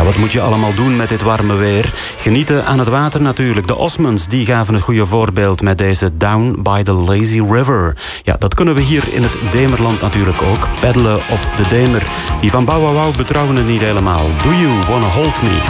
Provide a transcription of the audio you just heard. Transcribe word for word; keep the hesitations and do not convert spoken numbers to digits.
wat moet je allemaal doen met dit warme weer? Genieten aan het water natuurlijk. De Osmonds die gaven het goede voorbeeld met deze Down by the Lazy River. Ja, dat kunnen we hier in het Demerland natuurlijk ook. Peddelen op de Demer. Die van Bow Wow Wow betrouwen het niet helemaal. Do you wanna hold me?